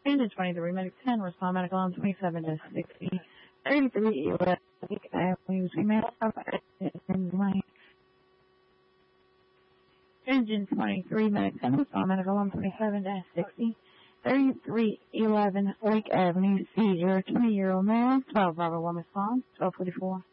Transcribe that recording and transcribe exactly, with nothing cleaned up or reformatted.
Engine twenty-three, Medic ten, respond medical on twenty-seven to sixty, thirty-three, eleven, Lake Avenue, female, Engine twenty-three, Medic ten, respond medical on twenty-seven to sixty, thirty-three, eleven, Lake Avenue, seizure, twenty-year-old male, twelve, Bravo one, respond, twelve forty-four.